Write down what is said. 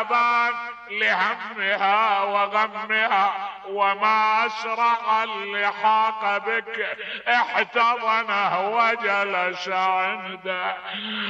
ذهبان لهمها وغمها، وما أسرع اللحاق بك احتضنه وجلس عنده.